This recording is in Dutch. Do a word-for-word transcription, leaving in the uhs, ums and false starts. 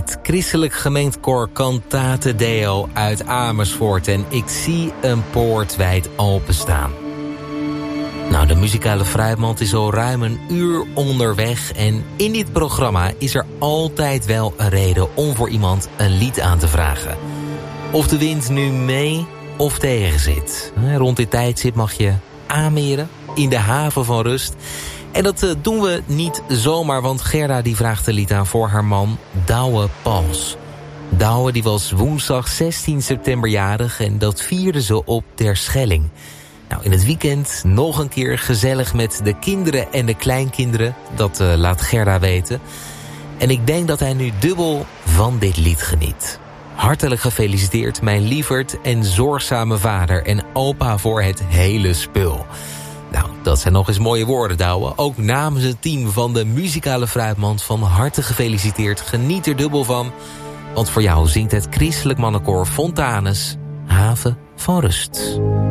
Het christelijk gemengd koor Cantate Deo uit Amersfoort. En ik zie een poort wijd openstaan. Nou, de muzikale fruitmand is al ruim een uur onderweg. En in dit programma is er altijd wel een reden om voor iemand een lied aan te vragen. Of de wind nu mee of tegen zit. Rond dit tijdstip mag je aanmeren in de haven van Rust. En dat doen we niet zomaar, want Gerda die vraagt een lied aan voor haar man Douwe Pals. Douwe die was woensdag zestien september jarig en dat vierde ze op Terschelling. Nou, in het weekend nog een keer gezellig met de kinderen en de kleinkinderen. Dat uh, laat Gerda weten. En ik denk dat hij nu dubbel van dit lied geniet. Hartelijk gefeliciteerd mijn lieverd en zorgzame vader en opa voor het hele spul. Nou, dat zijn nog eens mooie woorden, Douwe. Ook namens het team van de muzikale fruitmand van harte gefeliciteerd. Geniet er dubbel van. Want voor jou zingt het christelijk mannenkoor Fontanus Haven van Rust.